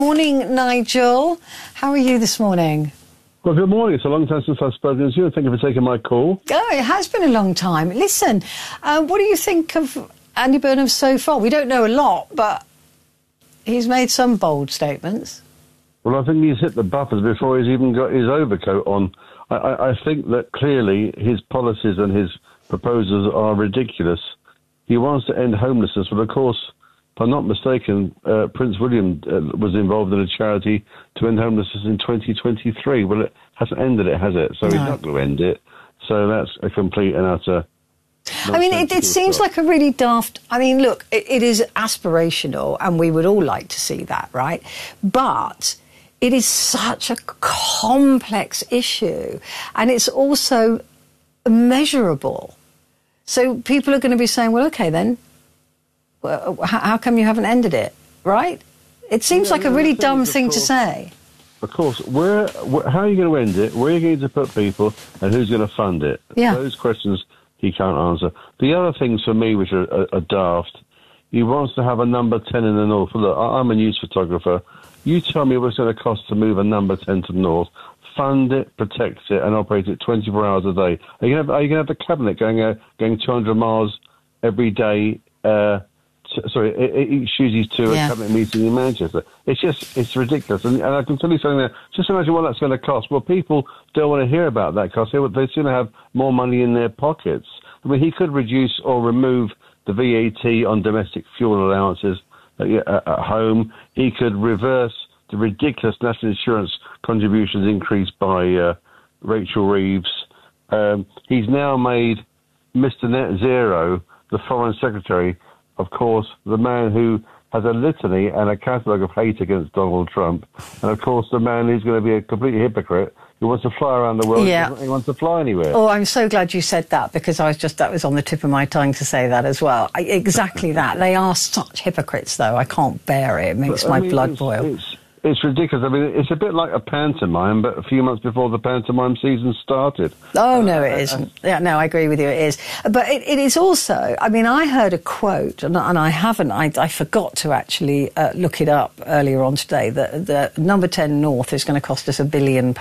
Morning, Nigel. How are you this morning? Well, good morning. It's a long time since I've spoken to you. Thank you for taking my call. Oh, it has been a long time. Listen, what do you think of Andy Burnham so far? We don't know a lot, but he's made some bold statements. Well, I think he's hit the buffers before he's even got his overcoat on. I think that clearly his policies and his proposals are ridiculous. He wants to end homelessness, but of course, if I'm not mistaken, Prince William was involved in a charity to end homelessness in 2023. Well, it hasn't ended it, has it? So he's not going to end it. So that's a complete and utter... I mean, it seems like a really daft... I mean, look, it is aspirational, and we would all like to see that, right? But it is such a complex issue, and it's also measurable. So people are going to be saying, well, OK, then, well, how come you haven't ended it, right? It seems like a really dumb thing to say. Of course, how are you going to end it? Where are you going to put people, and who's going to fund it? Yeah. Those questions he can't answer. The other things for me which are daft, he wants to have a number 10 in the north. Look, I'm a news photographer. You tell me what it's going to cost to move a number 10 to the north. Fund it, protect it, and operate it 24 hours a day. Are you going to have the cabinet going 200 miles every day? Each Tuesday to a cabinet meeting in Manchester. It's ridiculous. And I can tell you something there. Just imagine what that's going to cost. Well, people don't want to hear about that cost. They sooner have more money in their pockets. I mean, he could reduce or remove the VAT on domestic fuel allowances at home. He could reverse the ridiculous national insurance contributions increased by Rachel Reeves. He's now made Mr. Net Zero, the Foreign Secretary, of course, the man who has a litany and a catalogue of hate against Donald Trump. And, of course, the man who's going to be a complete hypocrite who wants to fly around the world and he wants to fly anywhere. Oh, I'm so glad you said that, because that was on the tip of my tongue to say that as well. Exactly that. They are such hypocrites, though. I can't bear it. It makes my blood boil. It's ridiculous. I mean, it's a bit like a pantomime, but a few months before the pantomime season started. Oh, no, it isn't. Yeah, no, I agree with you, it is. But it is also, I mean, I heard a quote, and I forgot to actually look it up earlier on today, that the number 10 North is going to cost us £1 billion.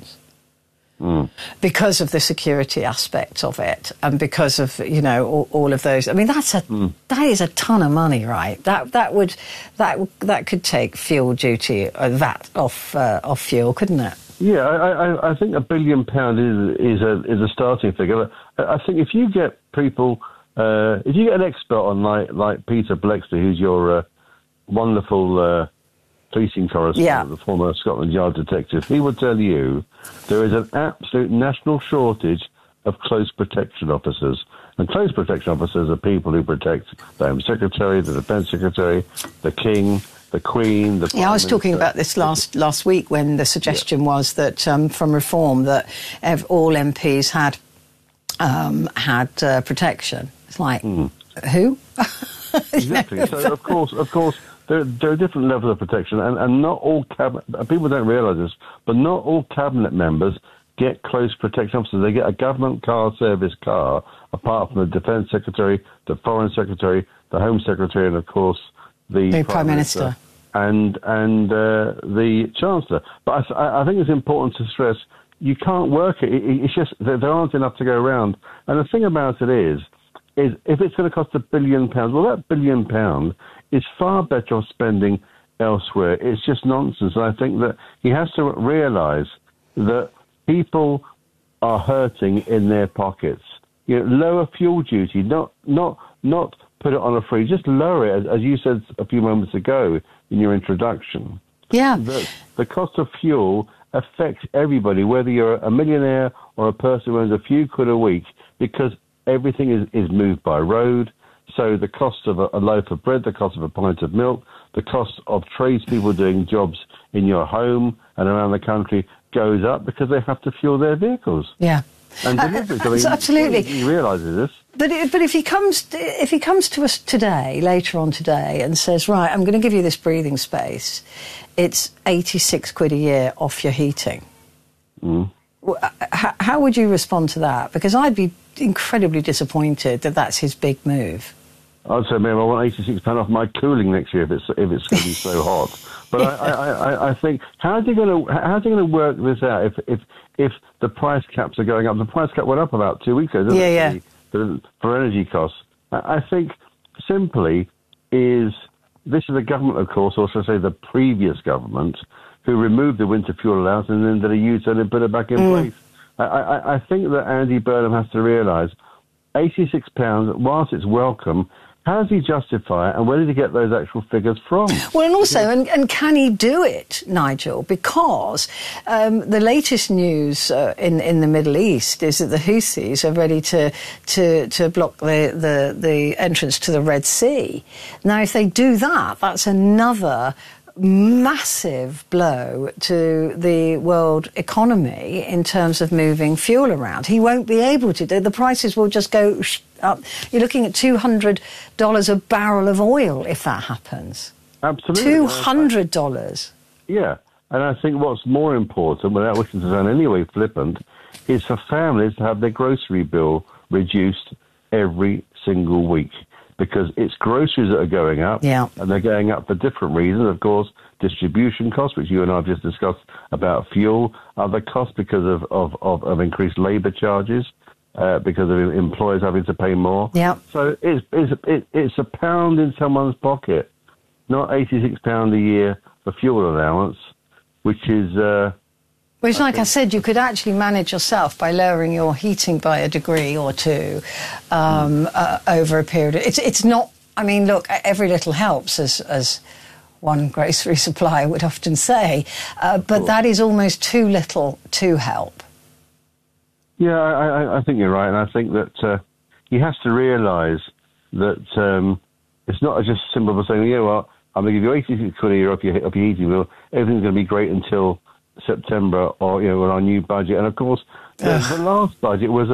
Because of the security aspect of it, and because of all of those. I mean, that is a ton of money, right? That could take fuel duty VAT off fuel, couldn't it? Yeah, I think £1 billion is a starting figure. I think if you get people, if you get an expert on like Peter Blexley, who's your wonderful policing correspondent, the former Scotland Yard detective, he would tell you there is an absolute national shortage of close protection officers. And close protection officers are people who protect the Home Secretary, the Defence Secretary, the King, the Queen, the Prime I was Minister. talking about this last week when the suggestion was that from reform that all MPs had protection. It's like, who? Exactly. So of course. There are different levels of protection, and not all people don't realise this, but not all cabinet members get close protection officers. They get a government service car, apart from the Defence Secretary, the Foreign Secretary, the Home Secretary, and of course the Prime Minister and the Chancellor. But I think it's important to stress you can't work it. It's just there aren't enough to go around. And the thing about it is if it's going to cost £1 billion, well, that £1 billion is far better off spending elsewhere. It's just nonsense. And I think that he has to realise that people are hurting in their pockets. Lower fuel duty, not put it on a free, just lower it, as you said a few moments ago in your introduction. Yeah. The cost of fuel affects everybody, whether you're a millionaire or a person who earns a few quid a week, because everything is moved by road. So the cost of a loaf of bread, the cost of a pint of milk, the cost of tradespeople doing jobs in your home and around the country goes up because they have to fuel their vehicles. Yeah. And deliveries. Absolutely. He realises this. But if he comes to us later on today, and says, right, I'm going to give you this breathing space, it's 86 quid a year off your heating. How would you respond to that? Because I'd be incredibly disappointed that that's his big move. I'd say maybe I want £86 off my cooling next year if it's going to be so hot. But I think how's he going to work this out if the price caps are going up? The price cap went up about 2 weeks ago, didn't it? For energy costs. I think simply is this is the government, of course, or should I say the previous government, who removed the winter fuel allowance and then did a U-turn and put it back in place. I think that Andy Burnham has to realise £86, whilst it's welcome, how does he justify it, and where did he get those actual figures from? Well, and also, and can he do it, Nigel? Because the latest news in the Middle East is that the Houthis are ready to block the entrance to the Red Sea. Now, if they do that, that's another massive blow to the world economy in terms of moving fuel around. He won't be able to. The prices will just go up. You're looking at $200 a barrel of oil if that happens. Absolutely. $200. Yeah. And I think what's more important, without wishing to sound any way flippant, is for families to have their grocery bill reduced every single week. Because it's groceries that are going up, and they're going up for different reasons. Of course, distribution costs, which you and I have just discussed about fuel, other costs because of increased labour charges, because of employers having to pay more. Yeah. So it's a pound in someone's pocket, not £86 a year for fuel allowance, which is. Which, like I said, you could actually manage yourself by lowering your heating by a degree or two over a period. It's not. I mean, look, every little helps, as one grocery supplier would often say, but that is almost too little to help. Yeah, I think you're right, and I think that he has to realise that it's not just simple as saying, yeah, well, I'm going to give you £86 a year off your heating bill. Everything's going to be great until September, or on our new budget. And of course, the last budget was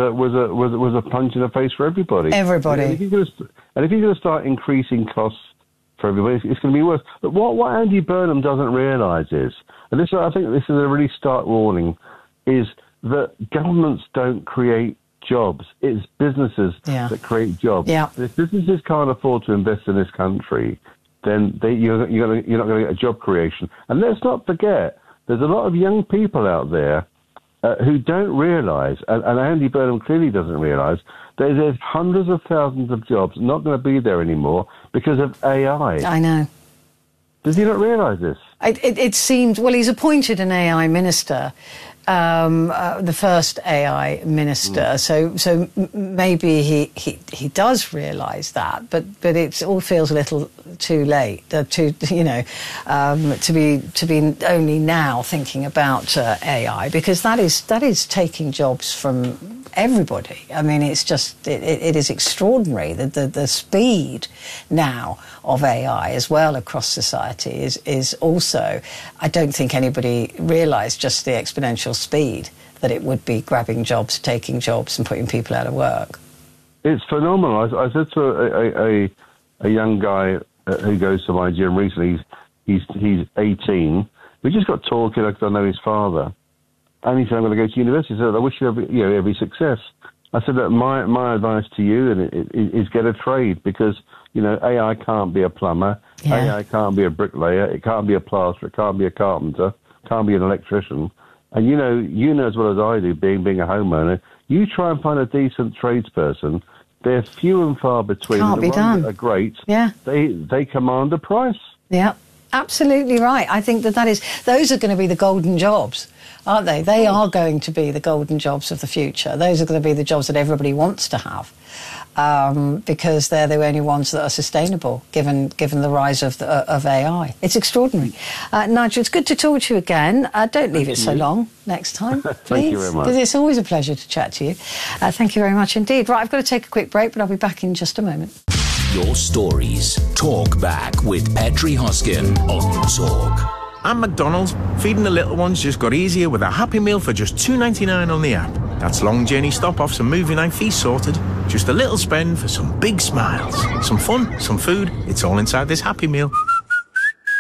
a punch in the face for everybody. Everybody. And if you're going to start increasing costs for everybody, it's going to be worse. But what Andy Burnham doesn't realise is, and I think this is a really stark warning, is that governments don't create jobs. It's businesses that create jobs. Yeah. If businesses can't afford to invest in this country, then you're not going to get a job creation. And let's not forget, there's a lot of young people out there who don't realise, and Andy Burnham clearly doesn't realise, that there's hundreds of thousands of jobs not going to be there anymore because of AI. I know. Does he not realise this? It seems, well, he's appointed an AI minister, the first AI minister, so maybe he does realise that, but it all feels a little too late to be only now thinking about AI, because that is taking jobs from everybody. I mean, it's just it is extraordinary that the speed now of AI as well across society is also, I don't think anybody realised just the exponential speed that it would be grabbing jobs, taking jobs and putting people out of work. It's phenomenal. I said to a young guy who goes to my gym recently, he's 18. We just got talking because I know his father. And he said, I'm going to go to university. He said, I wish you every success. I said that my advice to you is get a trade, because AI can't be a plumber, AI can't be a bricklayer, it can't be a plasterer, it can't be a carpenter, can't be an electrician. And you know as well as I do, being a homeowner, you try and find a decent tradesperson. They're few and far between. Can't be done. That are great. Yeah, they command a price. Yeah, absolutely right. I think those are going to be the golden jobs, aren't they? They are going to be the golden jobs of the future. Those are going to be the jobs that everybody wants to have, because they're the only ones that are sustainable, given the rise of AI. It's extraordinary. Nigel, it's good to talk to you again. Don't leave it so long next time, please. Thank you very much. Because it's always a pleasure to chat to you. Thank you very much indeed. Right, I've got to take a quick break, but I'll be back in just a moment. Your stories. Talk back with Petri Hoskin on Talk. At McDonald's, feeding the little ones just got easier with a Happy Meal for just $2.99 on the app. That's long journey stop-offs and movie night feast sorted. Just a little spend for some big smiles. Some fun, some food, it's all inside this Happy Meal. And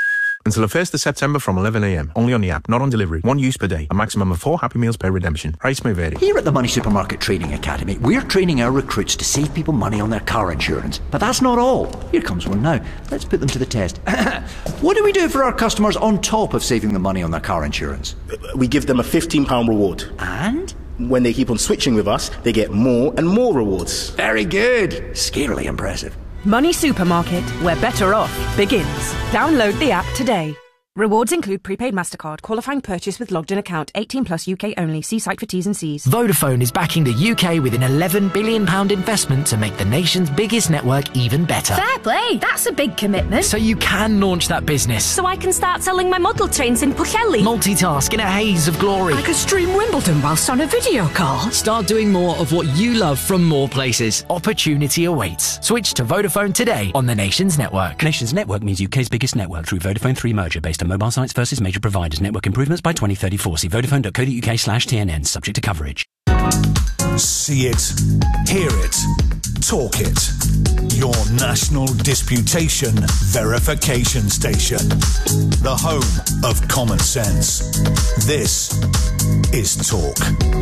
Until the 1st of September from 11 a.m. Only on the app, not on delivery. 1 use per day. A maximum of 4 Happy Meals per redemption. Price may vary. Here at the Money Supermarket Training Academy, we're training our recruits to save people money on their car insurance. But that's not all. Here comes one now. Let's put them to the test. What do we do for our customers on top of saving them money on their car insurance? We give them a £15 reward. And? When they keep on switching with us, they get more and more rewards. Very good. Scarily impressive. Money Supermarket, where better off begins. Download the app today. Rewards include prepaid MasterCard, qualifying purchase with logged-in account, 18 plus UK only. See site for T's and C's. Vodafone is backing the UK with an £11 billion investment to make the nation's biggest network even better. Fair play, that's a big commitment. So you can launch that business. So I can start selling my model trains in Pwllheli. Multitask in a haze of glory. I could stream Wimbledon whilst on a video call. Start doing more of what you love from more places. Opportunity awaits. Switch to Vodafone today on the nation's network. Nation's network means UK's biggest network through Vodafone 3 merger based on mobile sites versus major providers. Network improvements by 2034. See vodafone.co.uk/TNN. Subject to coverage. See it, hear it, talk it. Your national disputation verification station. The home of common sense. This is Talk.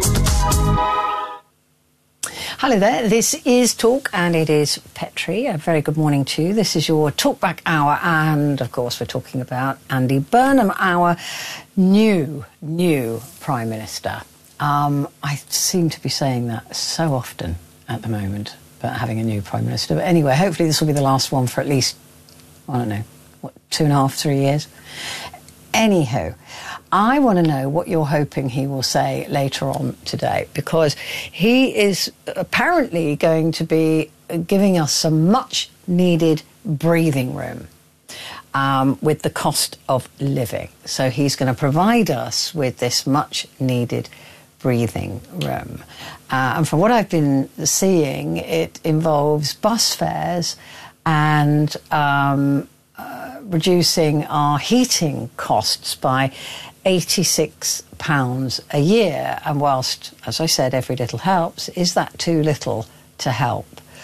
Hello there, this is Talk and it is Petri. A very good morning to you. This is your Talkback Hour and, of course, we're talking about Andy Burnham, our new Prime Minister. I seem to be saying that so often at the moment, about having a new Prime Minister. But anyway, hopefully this will be the last one for at least, I don't know, 2.5, 3 years. Anyhow, I want to know what you're hoping he will say later on today, because he is apparently going to be giving us some much needed breathing room with the cost of living. So he's going to provide us with this much needed breathing room. And from what I've been seeing, it involves bus fares and reducing our heating costs by £86 a year. And whilst, as I said, every little helps, is that too little to help?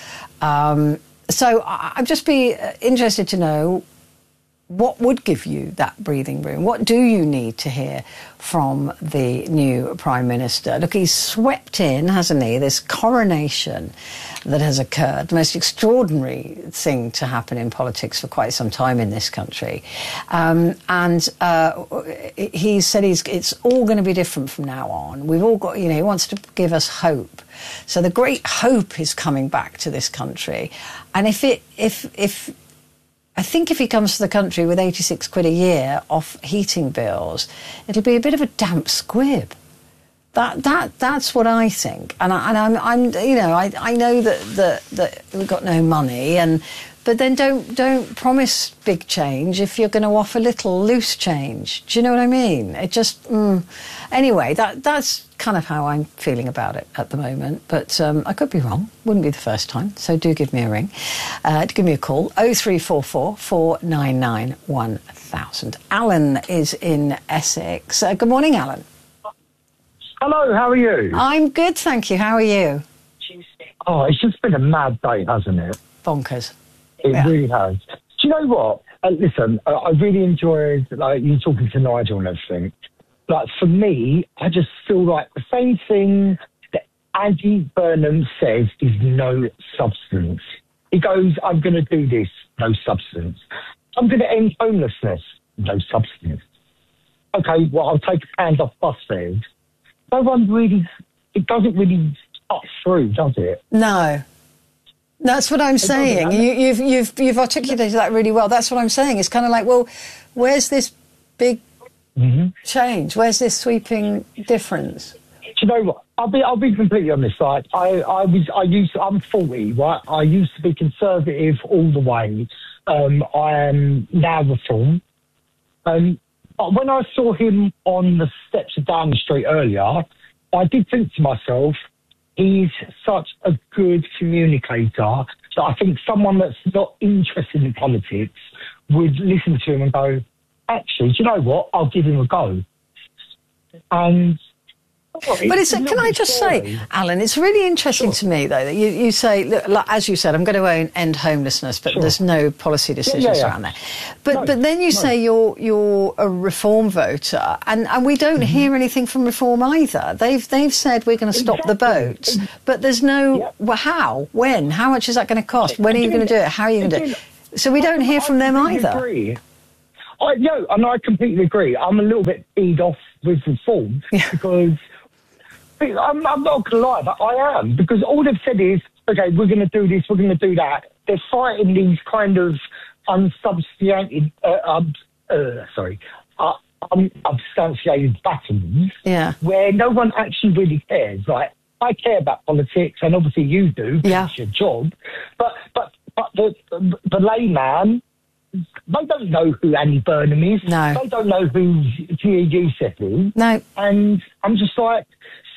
So I'd just be interested to know what would give you that breathing room. What do you need to hear from the new Prime Minister? Look, he's swept in, hasn't he, this coronation that has occurred, the most extraordinary thing to happen in politics for quite some time in this country. He said it's all going to be different from now on. We've all got, he wants to give us hope. So the great hope is coming back to this country. And I think if he comes to the country with 86 quid a year off heating bills, it'll be a bit of a damp squib. That's what I think, and I know that we've got no money, but then don't promise big change if you're going to offer little loose change. Do you know what I mean? It just anyway. That's kind of how I'm feeling about it at the moment. But I could be wrong. Wouldn't be the first time. So do give me a ring. Give me a call. 0344 499 1000. Alan is in Essex. Good morning, Alan. Hello, how are you? I'm good, thank you. How are you? Oh, it's just been a mad day, hasn't it? Bonkers. It really has. Do you know what? Listen, I really enjoyed you talking to Nigel and everything. But for me, I just feel like the same thing that Andy Burnham says is no substance. He goes, I'm going to do this, no substance. I'm going to end homelessness, no substance. Okay, well, I'll take a hand off bus fares. No one really, it doesn't really cut through, does it? No. That's what I'm saying. You've articulated that really well. That's what I'm saying. It's kind of like, well, where's this big change? Where's this sweeping difference? Do you know what? I'll be completely honest. Like I'm 40, right? I used to be conservative all the way. I am now reform. But when I saw him on the steps of Downing Street earlier, I did think to myself, he's such a good communicator that I think someone that's not interested in politics would listen to him and go, actually, do you know what? I'll give him a go. And But can I just say, Alan, it's really interesting to me, though, that you say, look, like, as you said, I'm going to end homelessness, but there's no policy decisions around that. But then you say you're a Reform voter, and we don't hear anything from Reform either. They've said we're going to stop the boats, but there's no how, when, how much is that going to cost? When are you going to do it? How are you going to do it? So we don't hear from them either. And I completely agree. I'm a little bit peed off with Reform because I'm not going to lie, but I am, because all they've said is, okay, we're going to do this, we're going to do that. They're fighting these kind of unsubstantiated, unsubstantiated battles where no one actually really cares. Like, I care about politics, and obviously you do, because it's your job, but the layman, they don't know who Andy Burnham is. No. They don't know who Gia Youssef is. No. And I'm just like,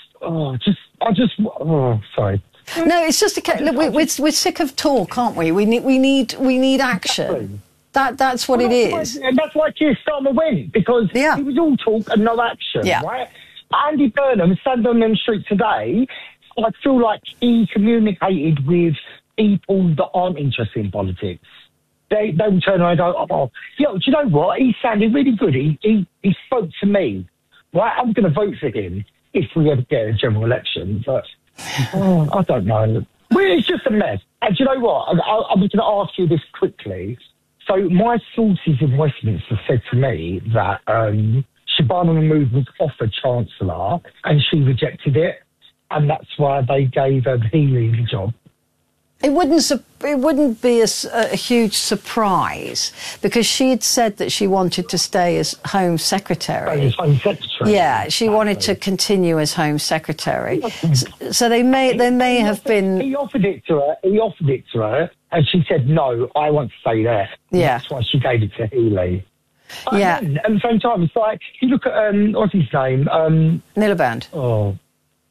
sorry. No, it's just look, we're sick of talk, aren't we? We need action. That's what it is. And that's why Keir Starmer went, because it was all talk and no action, right? Andy Burnham standing on them streets today, I feel like he communicated with people that aren't interested in politics. They will turn around and go, do you know what? He sounded really good. He spoke to me. Right, I'm going to vote for him if we ever get a general election. But I don't know. Well, it's just a mess. And do you know what? I'm going to ask you this quickly. So my sources in Westminster said to me that Shabana Mahmood was offered Chancellor and she rejected it. And that's why they gave Healey the job. It wouldn't be a huge surprise, because she had said that she wanted to stay as Home Secretary. As Home Secretary. Yeah, she wanted to continue as Home Secretary. So they may have been. He offered it to her, and she said no. I want to stay there. Yeah, that's why she gave it to Healey. Yeah. And at the same time, it's like you look at what's his name? Miliband. Oh,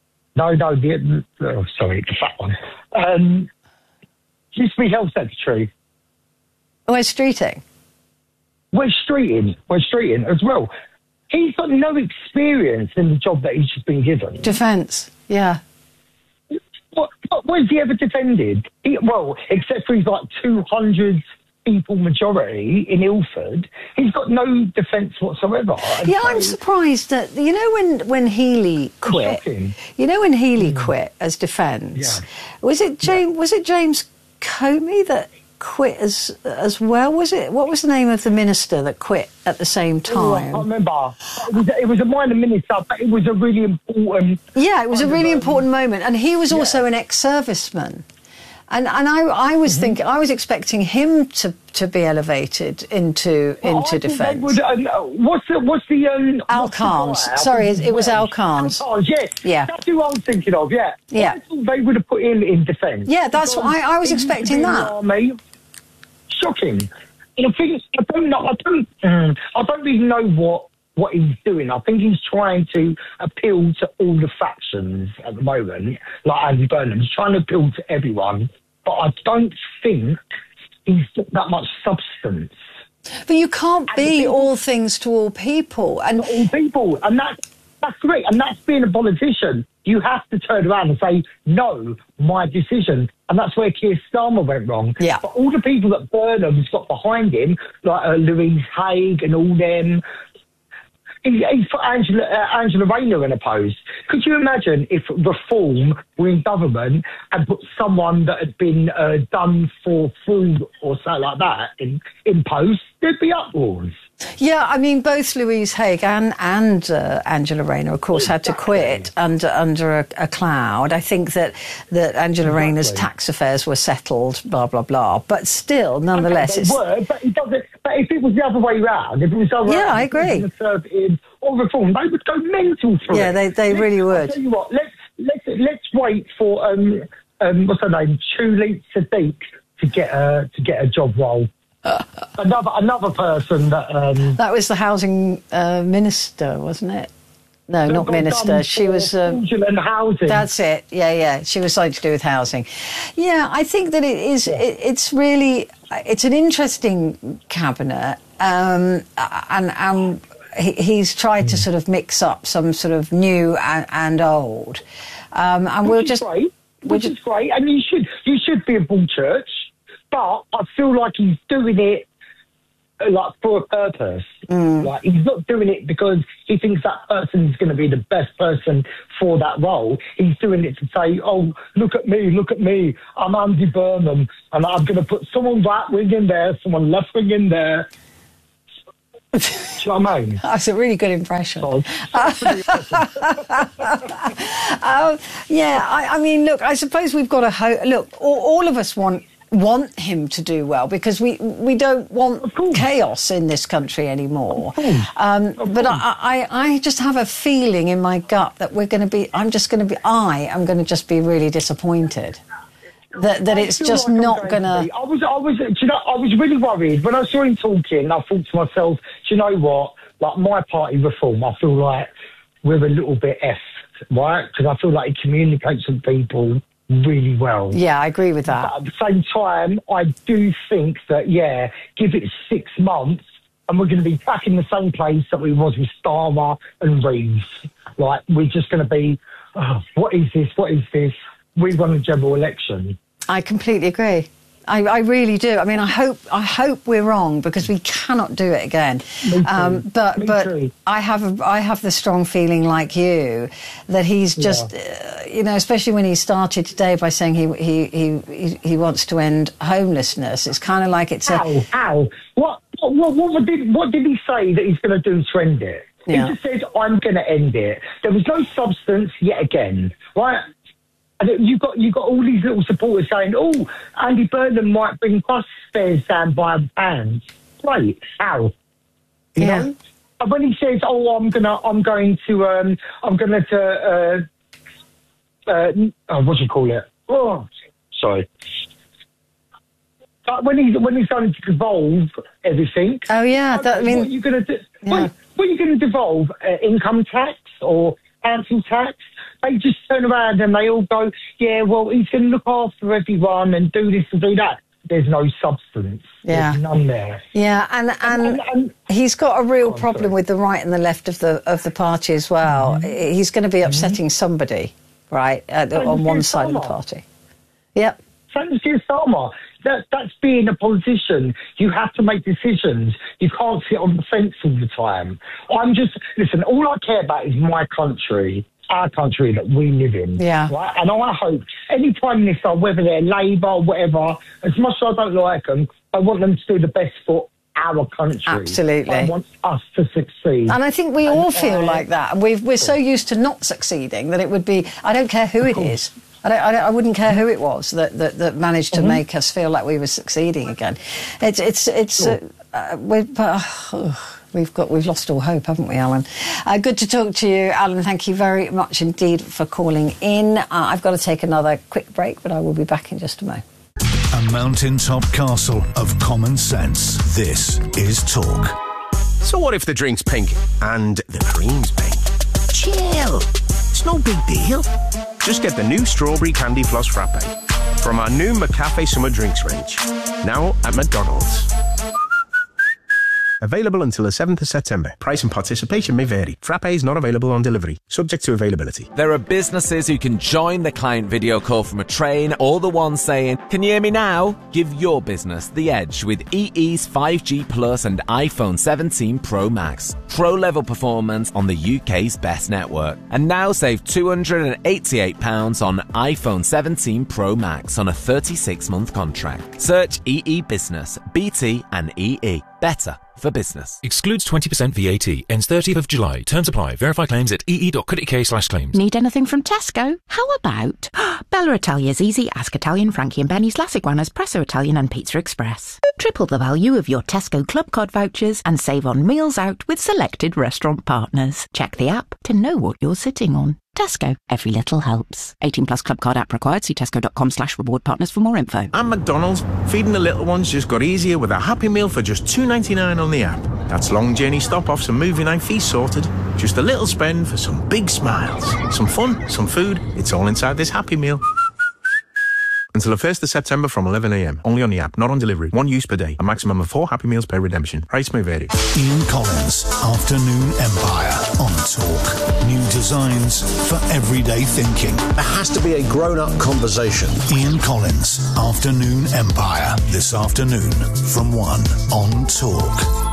no, sorry, the fat one. Used to be Health Secretary. Wes Streeting. Wes Streeting as well. He's got no experience in the job that he's just been given. Defence, yeah. What has he ever defended? Except for his 200 people majority in Ilford, he's got no defence whatsoever. Yeah, I'm surprised that when Healey quit. When Healey quit as Defence, was it James Comey that quit as well? Was it? What was the name of the minister that quit at the same time? I can't remember. It was a minor minister, but it was a really important. Yeah, it was a really important moment, and he was also an ex-serviceman. And I was thinking, I was expecting him to be elevated into defence. What's the Al Carnes? Sorry, it was Al Carnes. Al Carnes, yes. Yeah. That's who I was thinking of. Yeah. Yeah. I thought they would have put him in defence. Yeah, that's what I was expecting that. Army. Shocking. And I don't really know what he's doing. I think he's trying to appeal to all the factions at the moment, like Andy Burnham. He's trying to appeal to everyone, but I don't think he's got that much substance. But you can't be all things to all people. And all people. And that's great. And that's being a politician. You have to turn around and say, no, my decision. And that's where Keir Starmer went wrong. Yeah. But all the people that Burnham's got behind him, like Louise Haigh and all them, he's put Angela Rayner in a post. Could you imagine if Reform were in government and put someone that had been done for food or something like that in post? There'd be uproars. Yeah, I mean, both Louise Haigh and Angela Rayner, of course, had to quit under a cloud. I think that Angela Rayner's tax affairs were settled, blah, blah, blah. But still, nonetheless... They were, but if it was the other way round, if it was the other way I agree. Conservative or Reform, they would go mental for it. Yeah, they really would. I'll tell you what, let's wait for, what's her name, Chuleet Sadiq to get a job role. Another person that... that was the housing minister, wasn't it? No, not minister. She was... housing. That's it. Yeah. She was something to do with housing. Yeah, I think that it is... It's really... It's an interesting cabinet. And he's tried to sort of mix up some sort of new and old. And which is great, and you should be a bull church, but I feel like he's doing it like for a purpose. Like he's not doing it because he thinks that person is going to be the best person for that role. He's doing it to say, "Oh, look at me, I'm Andy Burnham, and I'm going to put someone right wing in there, someone left wing in there." Do you know what I mean? That's a really good impression. Yeah, I mean, look, I suppose we've got to look. All of us want him to do well because we don't want chaos in this country anymore. But I just have a feeling in my gut that I am going to just be really disappointed. That it's just like not going to... I was really worried. When I saw him talking, I thought to myself, do you know what? Like, my party reform, I feel like we're a little bit effed, right? Because I feel like he communicates with people really well. Yeah, I agree with that. But at the same time, I do think that, give it 6 months and we're going to be back in the same place that we was with Starmer and Reeves. Like, we're just going to be, what is this? We won a general election. I completely agree. I really do. I mean, I hope we're wrong because we cannot do it again. But I have the strong feeling, like you, that he's just, especially when he started today by saying he wants to end homelessness. It's kind of like it's How? What did he say that he's going to do to end it? Yeah. He just said, "I'm going to end it." There was no substance yet again, right? And you got all these little supporters saying, "Oh, Andy Burnham might bring bus fares down by a pound." Great, how? You know? And when he says, "Oh, I'm going to what do you call it?" Oh, sorry. But when he's going to devolve everything. Oh yeah, what are you going to do? Yeah. What are you going to devolve? Income tax or council tax? They just turn around and they all go, "Yeah, well, he's going to look after everyone and do this and do that." There's no substance. Yeah. There's none there. Yeah, and he's got a real problem with the right and the left of the party as well. He's going to be upsetting somebody, right, on one side of the party. Yep. Same as Keir Starmer. That's being a politician. You have to make decisions. You can't sit on the fence all the time. Listen, all I care about is my country, our country that we live in. Yeah. Right? And I hope any Prime Minister, whether they're Labour or whatever, as much as I don't like them, I want them to do the best for our country. Absolutely. I want us to succeed. And I think we all feel like that. And we're so used to not succeeding that it would be, I don't care who it is. I wouldn't care who it was that managed to make us feel like we were succeeding again. We've lost all hope, haven't we, Alan? Good to talk to you, Alan. Thank you very much indeed for calling in. I've got to take another quick break, but I will be back in just a moment. A mountaintop castle of common sense. This is Talk. So what if the drink's pink and the cream's pink? Chill. It's no big deal. Just get the new Strawberry Candy Floss Frappe from our new McCafe Summer Drinks range. Now at McDonald's. Available until the 7th of September. Price and participation may vary. Frappe is not available on delivery. Subject to availability. There are businesses who can join the client video call from a train, or the one saying, "Can you hear me now?" Give your business the edge with EE's 5G Plus and iPhone 17 Pro Max. Pro-level performance on the UK's best network. And now save £288 on iPhone 17 Pro Max on a 36-month contract. Search EE Business, BT and EE. Better for business. Excludes 20% VAT. Ends 30th of July. Terms apply. Verify claims at ee.co.uk/claims. Need anything from Tesco? How about Bella Italia's Easy, Ask Italian, Frankie and Benny's, Las Iguanas, Presso Italian and Pizza Express. Triple the value of your Tesco Club Card vouchers and save on meals out with selected restaurant partners. Check the app to know what you're sitting on. Tesco. Every little helps. 18 plus Club Card app required. See tesco.com/reward partners for more info. At McDonald's, feeding the little ones just got easier with a Happy Meal for just $2.99 on the app. That's long journey stop-offs and movie night fees sorted. Just a little spend for some big smiles. Some fun, some food. It's all inside this Happy Meal. Until the 1st of September from 11 a.m. Only on the app, not on delivery. 1 use per day. A maximum of 4 Happy Meals per redemption. Price may vary. Ian Collins, Afternoon Empire on Talk. New designs for everyday thinking. There has to be a grown-up conversation. Ian Collins, Afternoon Empire. This afternoon from 1 on Talk.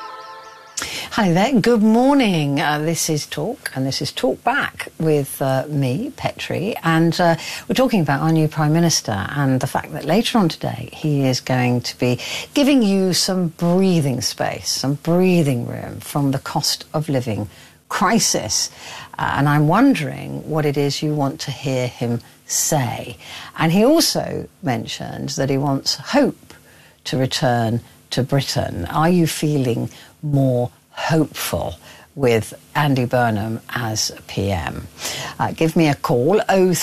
Hello there, good morning. This is Talk, and this is Talk Back with me, Petri, and we're talking about our new Prime Minister and the fact that later on today he is going to be giving you some breathing space, some breathing room from the cost of living crisis. And I'm wondering what it is you want to hear him say. And he also mentioned that he wants hope to return to Britain. Are you feeling more hopeful with Andy Burnham as PM? Give me a call,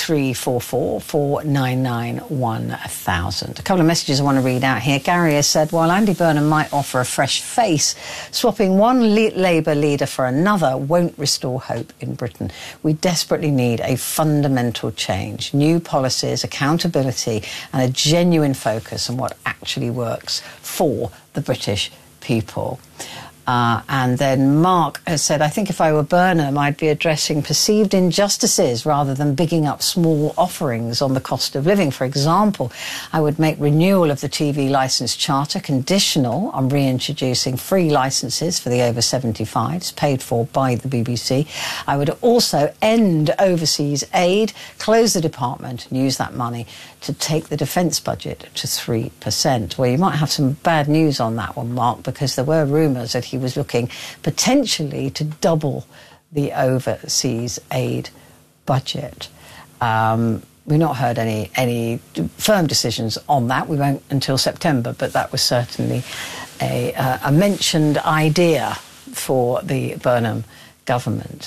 0344 499 1000. A couple of messages I want to read out here. Gary has said, while Andy Burnham might offer a fresh face, swapping one Labour leader for another won't restore hope in Britain. We desperately need a fundamental change, new policies, accountability, and a genuine focus on what actually works for the British people. And then Mark has said, I think if I were Burnham, I'd be addressing perceived injustices rather than bigging up small offerings on the cost of living. For example, I would make renewal of the TV licence charter conditional on reintroducing free licences for the over 75s paid for by the BBC. I would also end overseas aid, close the department and use that money to take the defence budget to 3%. Well, you might have some bad news on that one, Mark, because there were rumours that he was looking potentially to double the overseas aid budget. We've not heard any firm decisions on that. We won't until September, but that was certainly a mentioned idea for the Burnham government.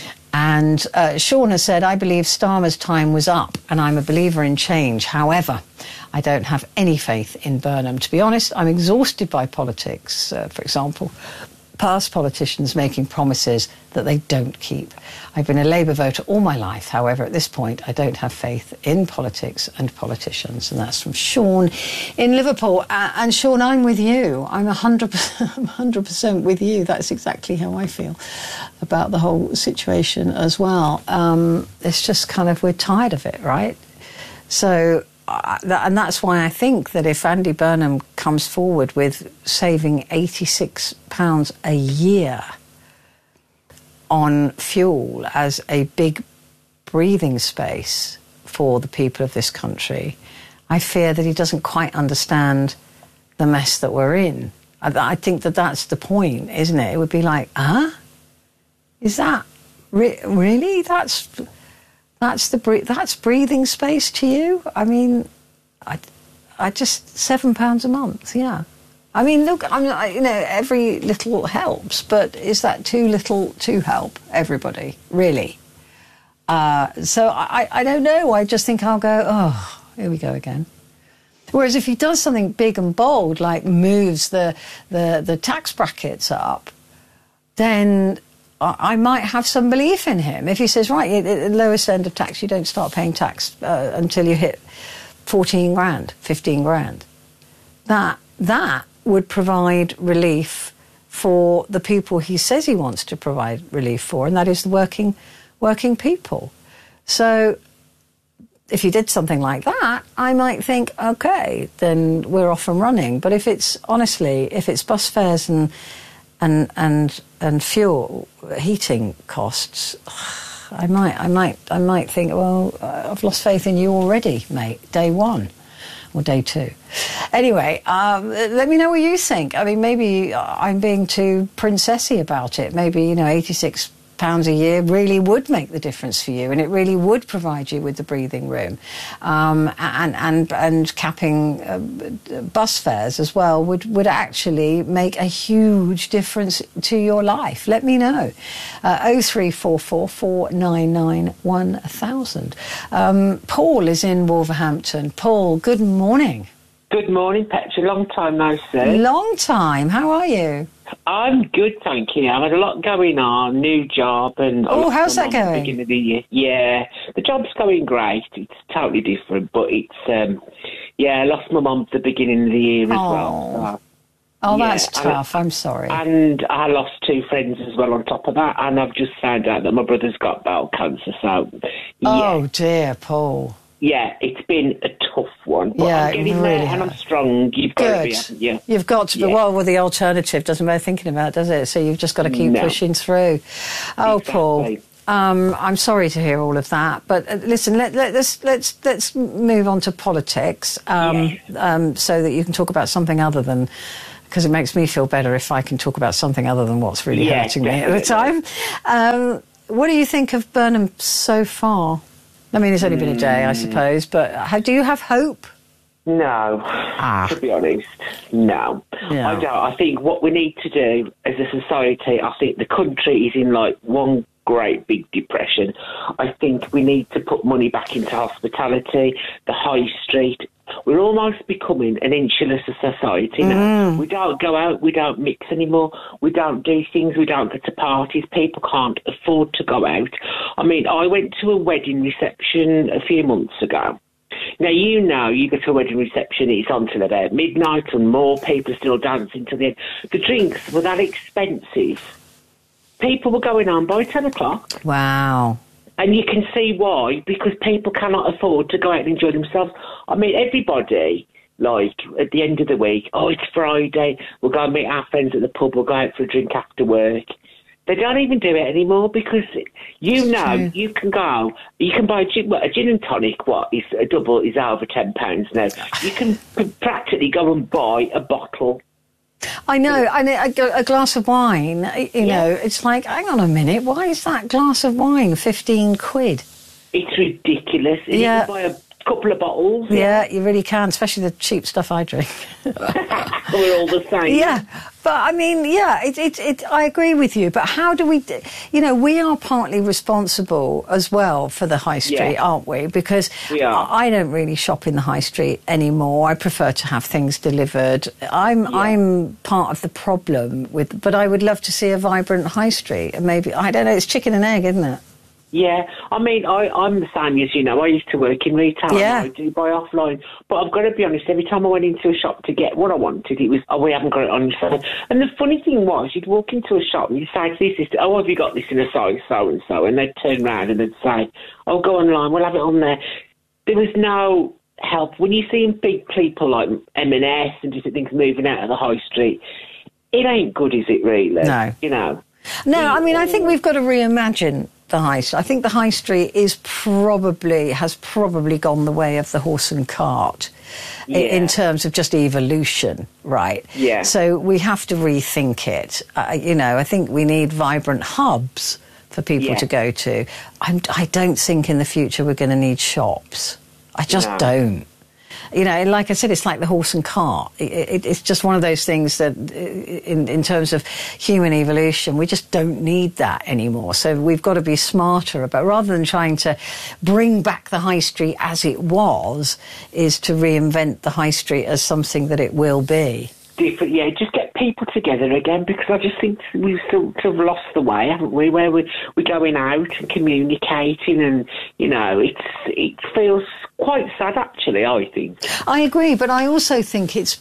And Sean has said, I believe Starmer's time was up and I'm a believer in change. However, I don't have any faith in Burnham. To be honest, I'm exhausted by politics. For example, past politicians making promises that they don't keep. I've been a Labour voter all my life. However, at this point, I don't have faith in politics and politicians. And that's from Sean in Liverpool. And Sean, I'm with you. I'm 100% with you. That's exactly how I feel about the whole situation as well. It's just kind of, we're tired of it, right? So, and that's why I think that if Andy Burnham comes forward with saving £86 a year on fuel as a big breathing space for the people of this country, I fear that he doesn't quite understand the mess that we're in. I think that that's the point, isn't it? It would be like, is that really? That's breathing space to you? I mean, I just £7 a month, yeah. I mean, look, every little helps, but is that too little to help everybody, really? So I don't know. I just think I'll go, oh, here we go again. Whereas if he does something big and bold, like moves the tax brackets up, then I might have some belief in him. If he says, right, at the lowest end of tax, you don't start paying tax until you hit 14 grand, 15 grand. That would provide relief for the people he says he wants to provide relief for, and that is the working people. So if he did something like that, I might think, okay, then we're off and running. But if it's bus fares and fuel, heating costs, I might think, well, I've lost faith in you already, mate, day one or day two. Anyway, let me know what you think. I mean, maybe I'm being too princessy about it. Maybe, £86 a year really would make the difference for you, and it really would provide you with the breathing room. And capping bus fares as well would actually make a huge difference to your life. Let me know. 0344 499 1000. Paul is in Wolverhampton. Paul, good morning. Good morning, Petra. Long time no see. Long time. How are you? I'm good, thank you. I've had a lot going on, new job, and how's that going? At the beginning of the year. Yeah, the job's going great. It's totally different, but it's I lost my mum at the beginning of the year as well. So, that's tough. I'm sorry. And I lost 2 friends as well on top of that, and I've just found out that my brother's got bowel cancer. So, oh dear, Paul. Yeah, it's been a tough one. But I'm getting really there and I'm strong. You've got to be, haven't you? You've got to be. Well, the alternative doesn't bear thinking about, does it? So you've just got to keep pushing through. Oh, exactly. Paul. I'm sorry to hear all of that, but listen, let's move on to politics, so that you can talk about something other than, because it makes me feel better if I can talk about something other than what's really hurting me at the time. What do you think of Burnham so far? I mean, it's only been a day, I suppose, but do you have hope? No, to be honest, no. Yeah. I don't. I think what we need to do as a society, I think the country is in like one great big depression. I think we need to put money back into hospitality, the high street. We're almost becoming an insular society now. We don't go out, we don't mix anymore, we don't do things, we don't go to parties. People can't afford to go out. I mean, I went to a wedding reception a few months ago. Now, you go to a wedding reception, it's on till about midnight and more. People are still dancing till the end. The drinks were that expensive. People were going on by 10 o'clock. Wow. And you can see why, because people cannot afford to go out and enjoy themselves. I mean, everybody, like, at the end of the week, it's Friday, we'll go and meet our friends at the pub, we'll go out for a drink after work. They don't even do it anymore because, you can go, you can buy a gin and tonic, is a double, is over £10 now. You can practically go and buy a bottle. I know, and a glass of wine, you know, it's like, hang on a minute, why is that glass of wine 15 quid? It's ridiculous. And you can buy a couple of bottles. Yeah, you really can, especially the cheap stuff I drink. We're all the same. Yeah, but I mean, I agree with you, but how do we, we are partly responsible as well for the high street, aren't we? Because I don't really shop in the high street anymore. I prefer to have things delivered. I'm part of the problem but I would love to see a vibrant high street. And maybe, I don't know, it's chicken and egg, isn't it? Yeah, I mean, I'm the same as you know. I used to work in retail. Yeah. I do buy offline. But I've got to be honest, every time I went into a shop to get what I wanted, it was, we haven't got it on sale. And the funny thing was, you'd walk into a shop and you'd say to this sister, have you got this in a size so-and-so? And they'd turn around and they'd say, go online, we'll have it on there. There was no help. When you see big people like M&S and different things moving out of the high street, it ain't good, is it, really? No. No, I mean, I think we've got to reimagine the high street. I think the high street has probably gone the way of the horse and cart in terms of just evolution, right? Yeah. So we have to rethink it. I think we need vibrant hubs for people to go to. I don't think in the future we're going to need shops. I just don't. Like I said, it's like the horse and cart. It's just one of those things that, in terms of human evolution, we just don't need that anymore. So we've got to be smarter about, rather than trying to bring back the high street as it was, is to reinvent the high street as something that it will be. Different, just get people together again, because I just think we've sort of lost the way, haven't we? Where we're going out and communicating, and it feels quite sad, actually. I think. I agree, but I also think it's.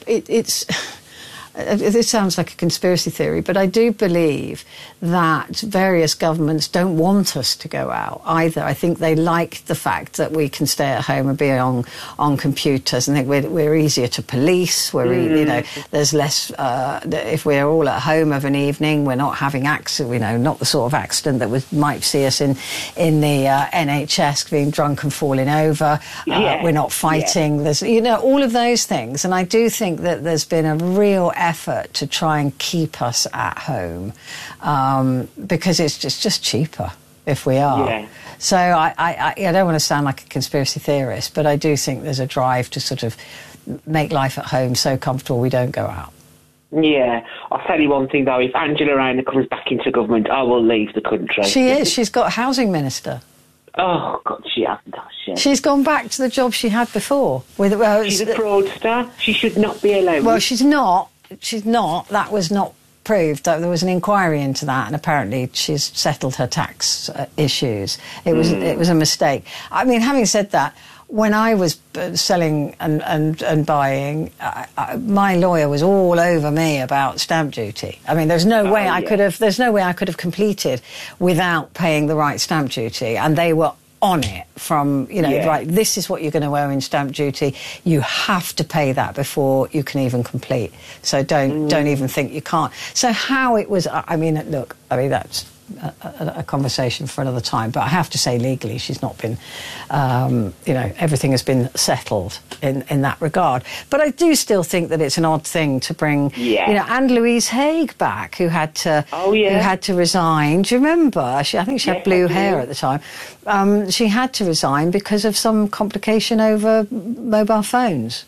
This sounds like a conspiracy theory, but I do believe that various governments don't want us to go out either. I think they like the fact that we can stay at home and be on computers, and think we're easier to police. There's less. If we're all at home of an evening, we're not having accident. Not the sort of accident that might see us in the NHS being drunk and falling over. We're not fighting. There's all of those things, and I do think that there's been a real effort to try and keep us at home, because it's just cheaper if we are. Yeah. So I don't want to sound like a conspiracy theorist, but I do think there's a drive to sort of make life at home so comfortable we don't go out. Yeah, I'll tell you one thing though, if Angela Rayner comes back into government, I will leave the country. She is. She's got housing minister. Oh, God, she hasn't, has she? she? She's gone back to the job she had before. She's a fraudster. She should not be allowed. Well, she's not. She's not. That was not proved. There was an inquiry into that, and apparently she's settled her tax issues. It was a mistake. I mean, having said that, when I was selling and buying, my lawyer was all over me about stamp duty. I mean, there's no way I could have completed without paying the right stamp duty, and they were on it from, right, this is what you're going to owe in stamp duty. You have to pay that before you can even complete. So don't even think you can't. So how it was, that's a conversation for another time, but I have to say legally she's not been, everything has been settled in that regard. But I do still think that it's an odd thing to bring, Anne Louise Haig back, who had to resign. Do you remember? I think she had blue hair at the time. She had to resign because of some complication over mobile phones.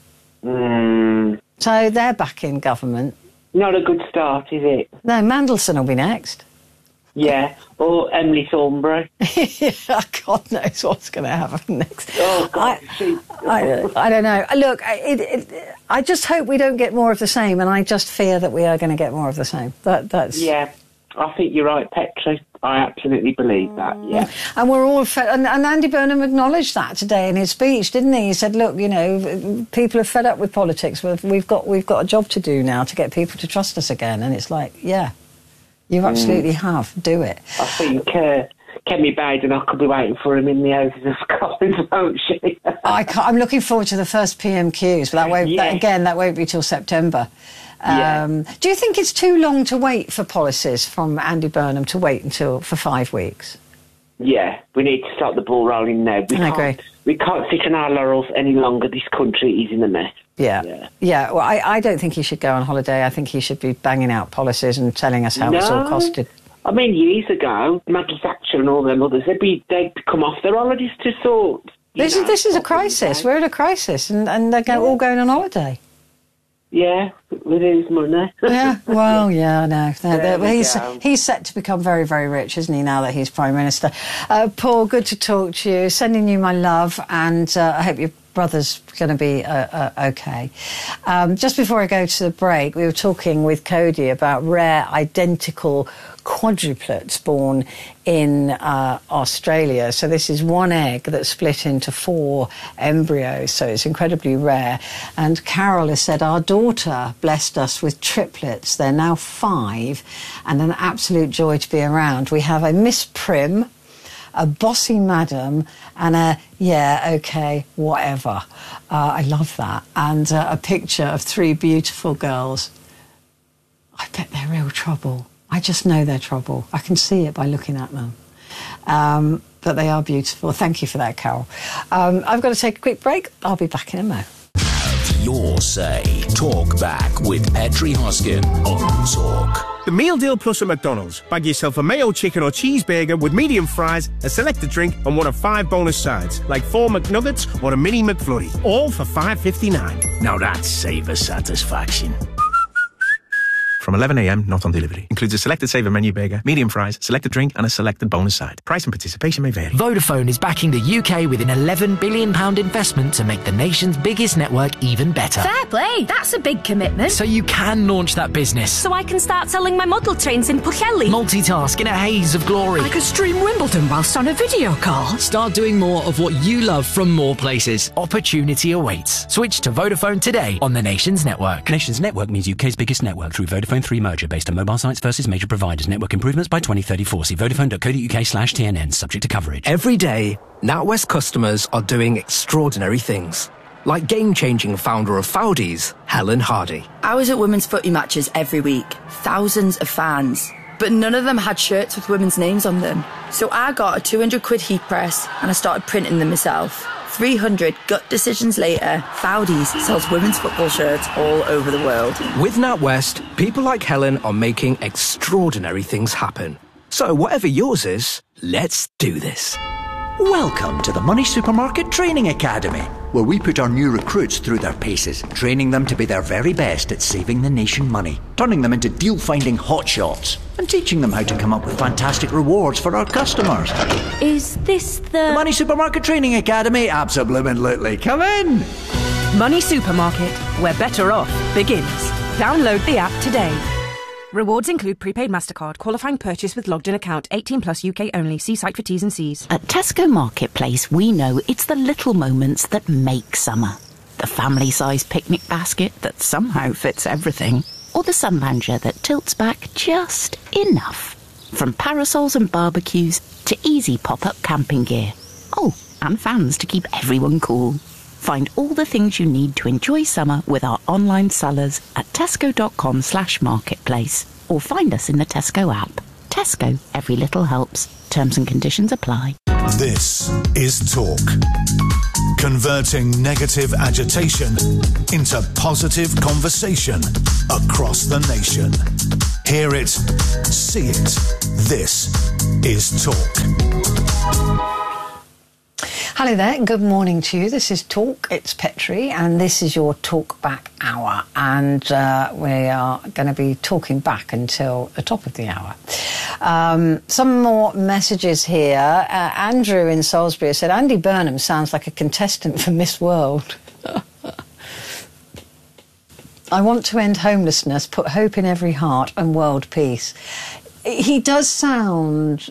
So they're back in government. Not a good start, is it? No, Mandelson will be next. Yeah, or Emily Thornberry. God knows what's going to happen next. Oh, God. I don't know. Look, I just hope we don't get more of the same, and I just fear that we are going to get more of the same. That's... Yeah, I think you're right, Petra. I absolutely believe that, yeah. And we're all... and Andy Burnham acknowledged that today in his speech, didn't he? He said, look, people are fed up with politics. We've got a job to do now to get people to trust us again. And it's like, yeah. You absolutely have. Do it. I think Kemi Badenoch could be waiting for him in the Houses of Scotland, won't she? I'm looking forward to the first PMQs, but that won't be till September. Do you think it's too long to wait for policies from Andy Burnham to wait for 5 weeks? Yeah, we need to start the ball rolling now. I agree. We can't sit on our laurels any longer. This country is in a mess. Yeah. Well, I don't think he should go on holiday. I think he should be banging out policies and telling us how it's all costed. I mean, years ago, Maggie Thatcher and all them others, they'd come off their holidays to sort. This is a crisis. We're in a crisis, and they're all going on holiday. Yeah, with his money. Yeah, well, yeah, no. He's set to become very, very rich, isn't he, now that he's Prime Minister? Paul, good to talk to you. Sending you my love, and I hope your brother's going to be okay. Just before I go to the break, we were talking with Cody about rare identical quadruplets born in Australia. So this is one egg that's split into 4 embryos, so it's incredibly rare. And Carol has said, our daughter blessed us with triplets. They're now 5 and an absolute joy to be around. We have a Miss Prim, a bossy madam, and a whatever. I love that. And a picture of 3 beautiful girls. I bet they're real trouble. I just know they're trouble. I can see it by looking at them. But they are beautiful. Thank you for that, Carol. I've got to take a quick break. I'll be back in a mo. Your say. Talk back with Petri Hoskin on Talk. The Meal Deal Plus at McDonald's. Bag yourself a mayo chicken or cheeseburger with medium fries, a selected drink, and one of 5 bonus sides, like 4 McNuggets or a mini McFlurry, all for $5.59. Now that's savor satisfaction. From 11 a.m, not on delivery. Includes a selected saver menu burger, medium fries, selected drink, and a selected bonus side. Price and participation may vary. Vodafone is backing the UK with an £11 billion investment to make the nation's biggest network even better. Fair play. That's a big commitment. So you can launch that business. So I can start selling my model trains in Pwllheli. Multitask in a haze of glory. I could stream Wimbledon whilst on a video call. Start doing more of what you love from more places. Opportunity awaits. Switch to Vodafone today on the Nations Network. Nations Network means UK's biggest network through Vodafone 3 merger based on mobile sites versus major providers. Network improvements by 2034. See vodafone.co.uk/TNN, subject to coverage. Every day, NatWest customers are doing extraordinary things. Like game-changing founder of Foudies, Helen Hardy. I was at women's footy matches every week. Thousands of fans. But none of them had shirts with women's names on them. So I got a 200 quid heat press and I started printing them myself. 300 gut decisions later, Foudies sells women's football shirts all over the world. With NatWest, people like Helen are making extraordinary things happen. So whatever yours is, let's do this. Welcome to the Money Supermarket Training Academy, where we put our new recruits through their paces, training them to be their very best at saving the nation money, turning them into deal-finding hotshots, and teaching them how to come up with fantastic rewards for our customers. Is this the Money Supermarket Training Academy? Absolutely. Come in! Money Supermarket, where better off begins. Download the app today. Rewards include prepaid MasterCard, qualifying purchase with logged in account, 18 plus UK only. See site for T's and C's. At Tesco Marketplace, we know it's the little moments that make summer. The family-sized picnic basket that somehow fits everything. Or the sun lounger that tilts back just enough. From parasols and barbecues to easy pop-up camping gear. Oh, and fans to keep everyone cool. Find all the things you need to enjoy summer with our online sellers at tesco.com/marketplace or find us in the Tesco app. Tesco, every little helps. Terms and conditions apply. This is Talk. Converting negative agitation into positive conversation across the nation. Hear it, see it. This is Talk. Hello there, good morning to you. This is Talk, it's Petri, and this is your Talk Back Hour. And we are going to be talking back until the top of the hour. Some more messages here. Andrew in Salisbury said, Andy Burnham sounds like a contestant for Miss World. I want to end homelessness, put hope in every heart and world peace. He does sound...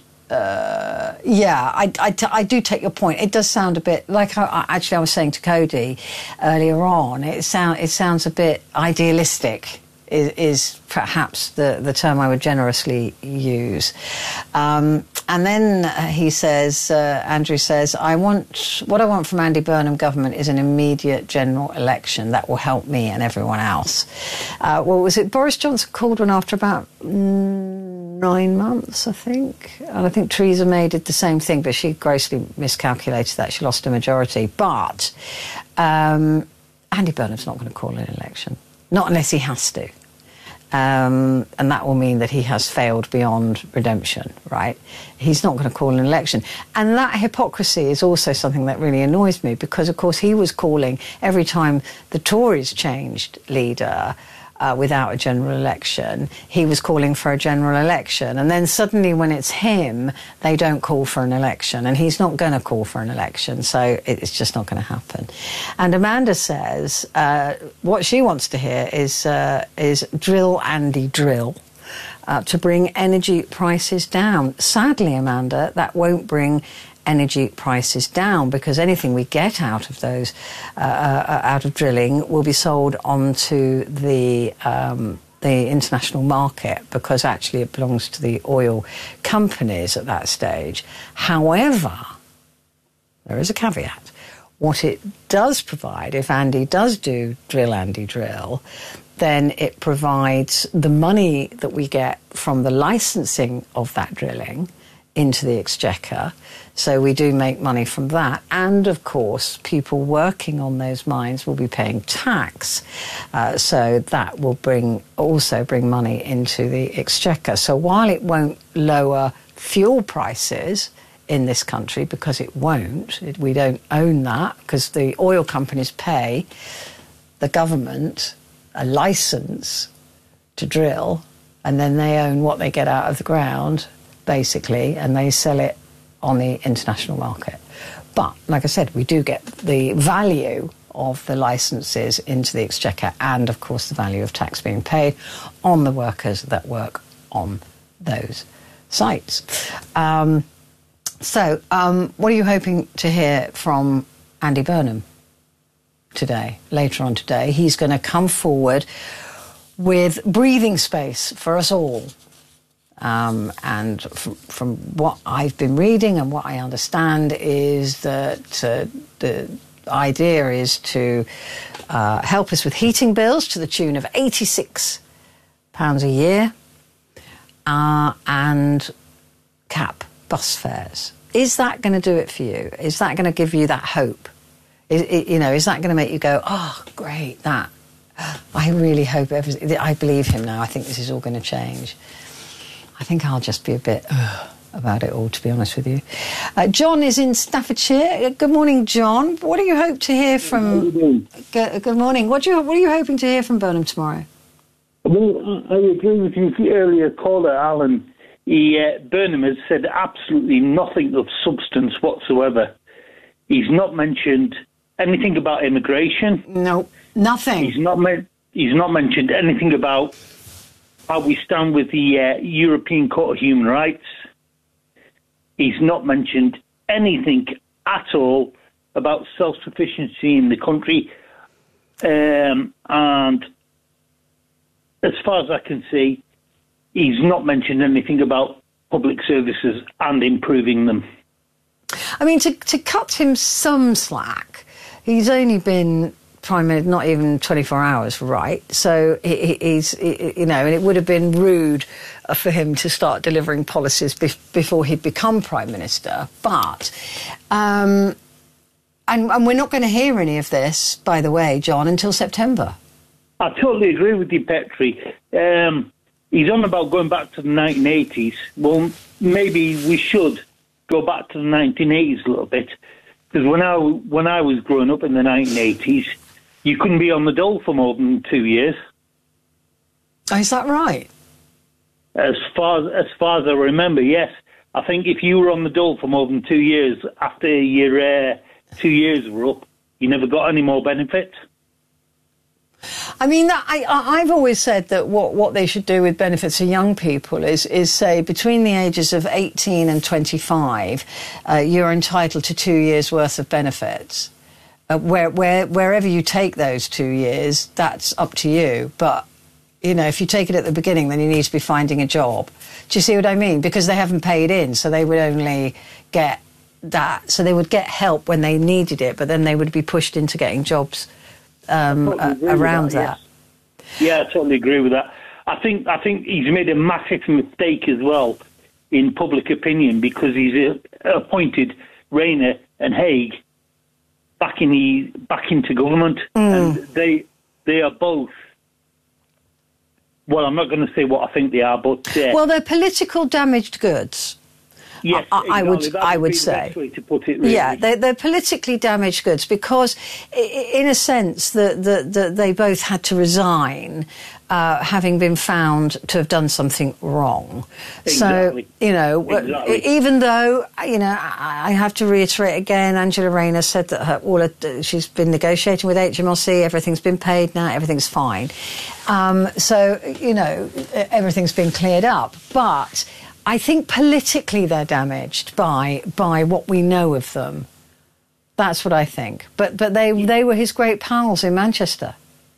I do take your point. It does sound a bit like I was saying to Cody earlier on. It sounds a bit idealistic. Is perhaps the term I would generously use. And then he says, Andrew says, what I want from Andy Burnham government is an immediate general election that will help me and everyone else. Was it Boris Johnson called one after about 9 months, I think? And I think Theresa May did the same thing, but she grossly miscalculated that. She lost a majority. But Andy Burnham's not going to call an election. Not unless he has to. And that will mean that he has failed beyond redemption, right? He's not going to call an election. And that hypocrisy is also something that really annoys me because, of course, he was calling every time the Tories changed leader without a general election, he was calling for a general election. And then suddenly when it's him, they don't call for an election. And he's not going to call for an election. So it's just not going to happen. And Amanda says what she wants to hear is drill, Andy, drill. To bring energy prices down. Sadly, Amanda, that won't bring energy prices down because anything we get out of those, out of drilling, will be sold onto the international market because actually it belongs to the oil companies at that stage. However, there is a caveat. What it does provide, if Andy does do drill, Andy, drill, then it provides the money that we get from the licensing of that drilling into the exchequer. So we do make money from that. And, of course, people working on those mines will be paying tax. So that will also bring money into the exchequer. So while it won't lower fuel prices in this country, because it won't, we don't own that, because the oil companies pay the government a licence to drill, and then they own what they get out of the ground, basically, and they sell it on the international market. But, like I said, we do get the value of the licences into the exchequer and, of course, the value of tax being paid on the workers that work on those sites. What are you hoping to hear from Andy Burnham today, later on today? He's going to come forward with breathing space for us all. And from what I've been reading and what I understand is that the idea is to help us with heating bills to the tune of £86 a year and cap bus fares. Is that going to do it for you? Is that going to give you that hope? Is that going to make you go, oh, great, that. I really hope I believe him now. I think this is all going to change. I think I'll just be a bit, about it all, to be honest with you. John is in Staffordshire. Good morning, John. What do you hope to hear from... Good morning. What are you hoping to hear from Burnham tomorrow? Well, I agree with you. The earlier caller, Alan. Burnham has said absolutely nothing of substance whatsoever. He's not mentioned anything about immigration. No, nothing. He's not mentioned anything about how we stand with the European Court of Human Rights. He's not mentioned anything at all about self-sufficiency in the country. And as far as I can see, he's not mentioned anything about public services and improving them. I mean, to cut him some slack, he's only been Prime Minister not even 24 hours, right? So he's, you know, and it would have been rude for him to start delivering policies before he'd become Prime Minister. But, and we're not going to hear any of this, by the way, John, until September. I totally agree with you, Petrie. He's on about going back to the 1980s. Well, maybe we should go back to the 1980s a little bit. Because when I was growing up in the 1980s, you couldn't be on the dole for more than 2 years. Oh, is that right? As far as I remember, yes. I think if you were on the dole for more than 2 years, after your 2 years were up, you never got any more benefits. I mean, I've always said that what they should do with benefits for young people is say between the ages of 18 and 25, you're entitled to 2 years' worth of benefits. Wherever you take those 2 years, that's up to you. But, you know, if you take it at the beginning, then you need to be finding a job. Do you see what I mean? Because they haven't paid in, so they would only get that. So they would get help when they needed it, but then they would be pushed into getting jobs around that. Yes. Yeah, I totally agree with that. I think he's made a massive mistake as well in public opinion because he's appointed Rayner and Hague back into government, and they are both. Well, I'm not going to say what I think they are, but well, they're political damaged goods. Yes, I would say. The best way to put it, really. Yeah, they're politically damaged goods because, in a sense, that they both had to resign, having been found to have done something wrong. Exactly. So, you know, even though, you know, I have to reiterate again, Angela Rayner said that she's been negotiating with HMRC, everything's been paid now, everything's fine. So, you know, everything's been cleared up. But I think politically they're damaged by what we know of them. That's what I think. But they were his great pals in Manchester.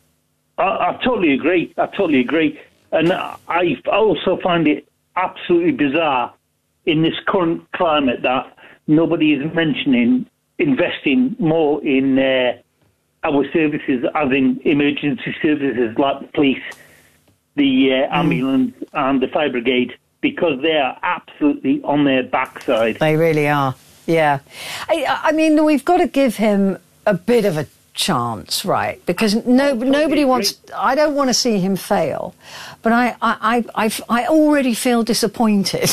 I totally agree. And I also find it absolutely bizarre in this current climate that nobody is mentioning investing more in our services, as in emergency services like the police, the ambulance and the fire brigade, because they are absolutely on their backside. They really are, yeah. I mean, we've got to give him a bit of a chance, right? Because nobody wants... I don't want to see him fail, but I already feel disappointed.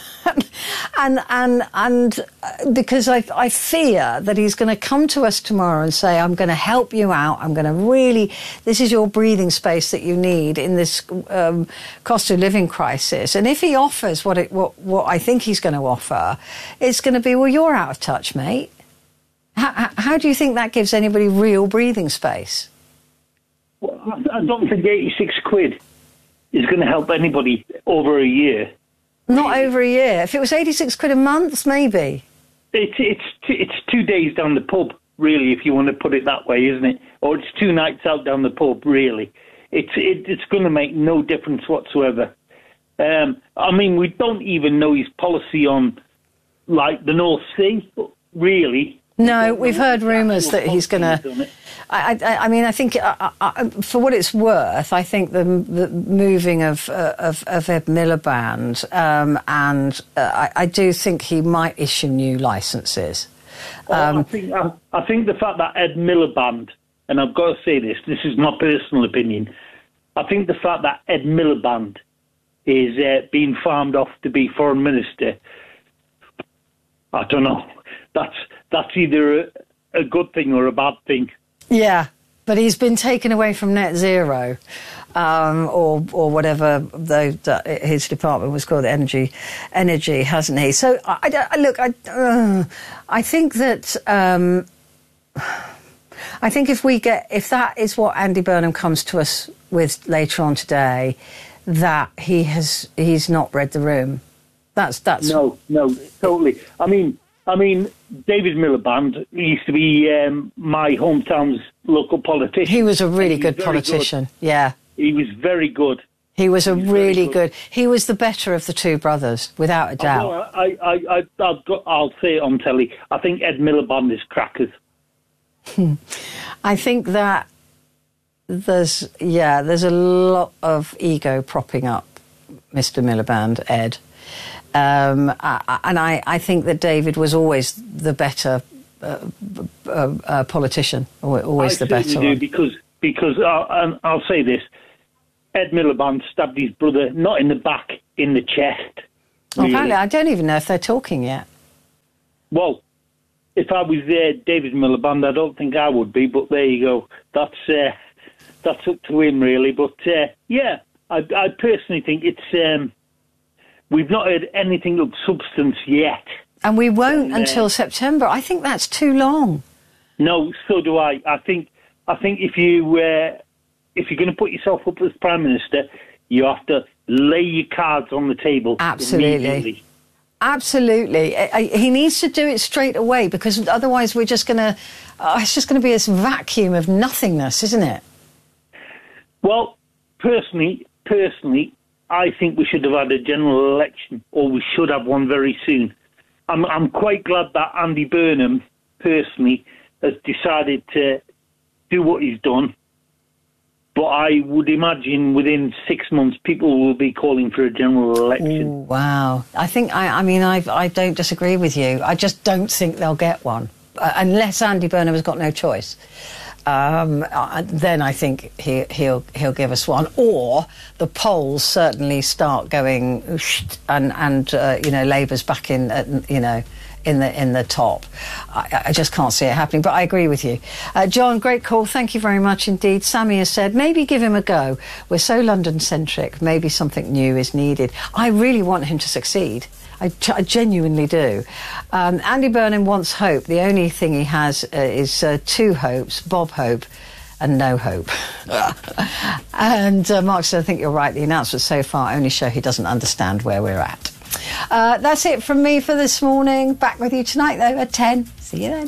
and because I fear that he's going to come to us tomorrow and say, I'm going to help you out, I'm going to really, this is your breathing space that you need in this cost of living crisis. And if he offers what I think he's going to offer, it's going to be, well, you're out of touch, mate. How do you think that gives anybody real breathing space? Well, I don't think 86 quid is going to help anybody over a year. Not over a year. If it was 86 quid a month, maybe. It's 2 days down the pub, really, if you want to put it that way, isn't it? Or it's 2 nights out down the pub, really. It's going to make no difference whatsoever. I mean, we don't even know his policy on, like, the North Sea, really. No, we've heard rumours that he's going to... I mean, I think, for what it's worth, I think the moving of Ed Miliband, and I do think he might issue new licences. I think the fact that Ed Miliband, and I've got to say this is my personal opinion, I think the fact that Ed Miliband is being farmed off to be foreign minister I don't know. That's either a good thing or a bad thing. Yeah, but he's been taken away from net zero, or whatever his department was called, energy, hasn't he? So I think that I think if that is what Andy Burnham comes to us with later on today, that he's not read the room. That's no, totally. I mean, David Miliband used to be my hometown's local politician. He was a really good politician. Good. Yeah, he was very good. He was really good. He was the better of the two brothers, without a doubt. I'll say it on telly. I think Ed Miliband is crackers. I think that there's a lot of ego propping up Mr. Miliband, Ed. And I think that David was always the better politician, always the better one. Because and I'll say this, Ed Miliband stabbed his brother not in the back, in the chest. Really. Apparently, I don't even know if they're talking yet. Well, if I was David Miliband, I don't think I would be, but there you go. That's up to him, really. But, I personally think it's... we've not heard anything of substance yet. And we won't until September. I think that's too long. No, so do I. I think if you're going to put yourself up as Prime Minister, you have to lay your cards on the table. Absolutely. Absolutely. He needs to do it straight away, because otherwise we're just going to... it's just going to be this vacuum of nothingness, isn't it? Well, personally, I think we should have had a general election, or we should have one very soon. I'm quite glad that Andy Burnham, personally, has decided to do what he's done. But I would imagine within 6 months, people will be calling for a general election. Ooh, wow. I think, I don't disagree with you. I just don't think they'll get one, unless Andy Burnham has got no choice. Then I think he'll give us one, or the polls certainly start going, and Labour's back in, in the top. I just can't see it happening, but I agree with you. John, great call. Thank you very much indeed. Sammy has said, maybe give him a go. We're so London-centric. Maybe something new is needed. I really want him to succeed. I genuinely do. Andy Burnham wants hope. The only thing he has is two hopes, Bob Hope and no hope. And Mark said, I think you're right. The announcements so far only show he doesn't understand where we're at. That's it from me for this morning. Back with you tonight, though, at 10. See you then.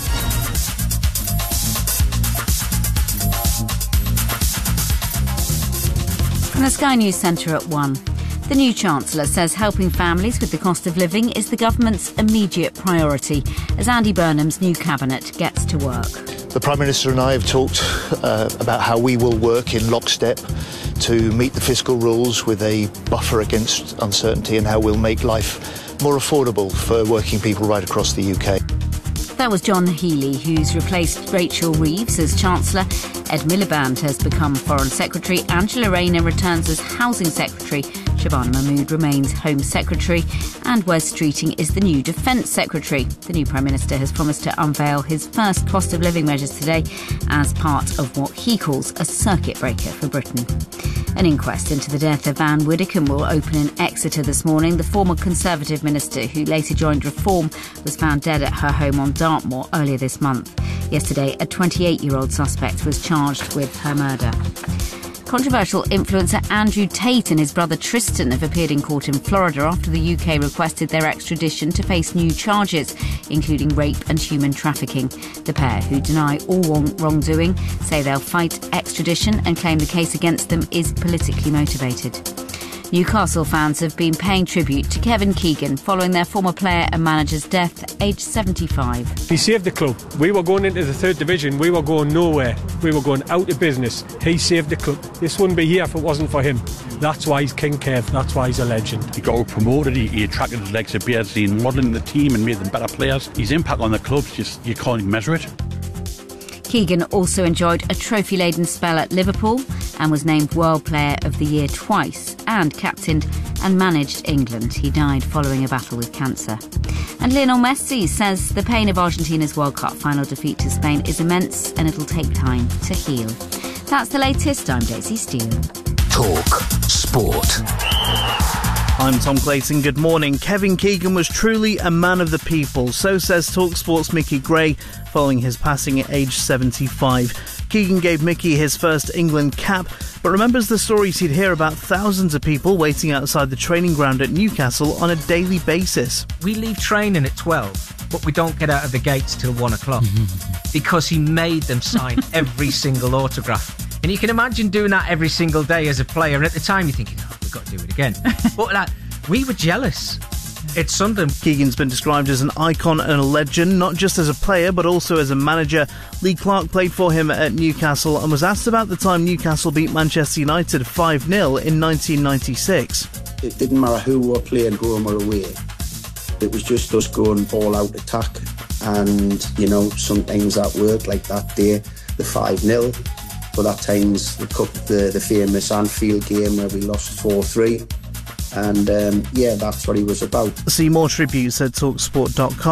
From the Sky News Centre at 1. The new Chancellor says helping families with the cost of living is the government's immediate priority as Andy Burnham's new cabinet gets to work. The Prime Minister and I have talked about how we will work in lockstep to meet the fiscal rules with a buffer against uncertainty, and how we'll make life more affordable for working people right across the UK. That was John Healey, who's replaced Rachel Reeves as Chancellor. Ed Miliband has become Foreign Secretary. Angela Rayner returns as Housing Secretary. Shabana Mahmood remains Home Secretary. And Wes Streeting is the new Defence Secretary. The new Prime Minister has promised to unveil his first cost of living measures today as part of what he calls a circuit breaker for Britain. An inquest into the death of Anne Widdecombe will open in Exeter this morning. The former Conservative minister, who later joined Reform, was found dead at her home on Dartmoor earlier this month. Yesterday, a 28-year-old suspect was charged with her murder. Controversial influencer Andrew Tate and his brother Tristan have appeared in court in Florida after the UK requested their extradition to face new charges, including rape and human trafficking. The pair, who deny all wrongdoing, say they'll fight extradition and claim the case against them is politically motivated. Newcastle fans have been paying tribute to Kevin Keegan following their former player and manager's death, aged 75. He saved the club. We were going into the third division. We were going nowhere. We were going out of business. He saved the club. This wouldn't be here if it wasn't for him. That's why he's King Kev. That's why he's a legend. He got promoted. He attracted the likes of Beardsley and modelling the team and made them better players. His impact on the club, just you can't even measure it. Keegan also enjoyed a trophy-laden spell at Liverpool and was named World Player of the Year twice and captained and managed England. He died following a battle with cancer. And Lionel Messi says the pain of Argentina's World Cup final defeat to Spain is immense and it'll take time to heal. That's the latest. I'm Daisy Steele. Talk Sport. I'm Tom Clayton. Good morning. Kevin Keegan was truly a man of the people. So says TalkSport's Mickey Gray following his passing at age 75. Keegan gave Mickey his first England cap, but remembers the stories he'd hear about thousands of people waiting outside the training ground at Newcastle on a daily basis. We leave training at 12, but we don't get out of the gates till 1 o'clock because he made them sign every single autograph. And you can imagine doing that every single day as a player. And at the time, you're thinking, oh, we've got to do it again. But we were jealous. It's Sunderland. Keegan's been described as an icon and a legend, not just as a player, but also as a manager. Lee Clark played for him at Newcastle and was asked about the time Newcastle beat Manchester United 5-0 in 1996. It didn't matter who were playing home or away. It was just us going all-out attack. And, you know, sometimes that worked, like that day, the 5-0. But at times, the famous Anfield game where we lost 4-3. And, that's what he was about. See more tributes at TalkSport.com.